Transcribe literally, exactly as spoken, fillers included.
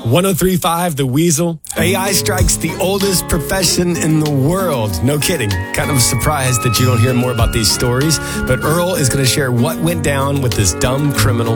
one oh three point five The Weasel. A I strikes the oldest profession in the world. No kidding. Kind of surprised that you don't hear more about these stories. But Earl is going to share what went down with this dumb criminal